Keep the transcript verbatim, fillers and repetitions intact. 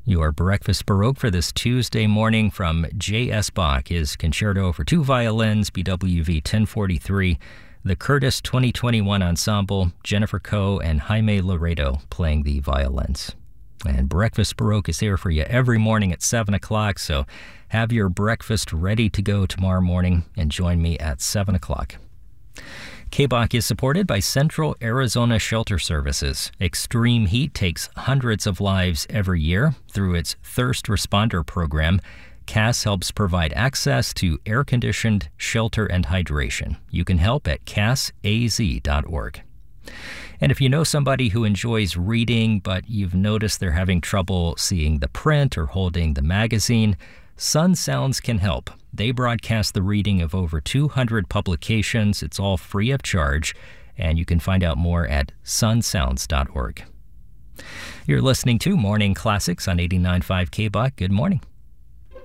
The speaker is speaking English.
Your Breakfast Baroque for this Tuesday morning from J S. Bach, his Concerto for Two Violins, B W V ten forty-three, the Curtis twenty twenty-one Ensemble, Jennifer Coe and Jaime Laredo playing the violins. And Breakfast Baroque is here for you every morning at seven o'clock, so have your breakfast ready to go tomorrow morning and join me at seven o'clock. K B A C is supported by Central Arizona Shelter Services. Extreme heat takes hundreds of lives every year. Through its Thirst Responder program, C A S helps provide access to air-conditioned shelter and hydration. You can help at cas a z dot org. And if you know somebody who enjoys reading, but you've noticed they're having trouble seeing the print or holding the magazine, Sun Sounds can help. They broadcast the reading of over two hundred publications. It's all free of charge, and you can find out more at sun sounds dot org. You're listening to Morning Classics on eighty-nine point five K B A C. Good morning.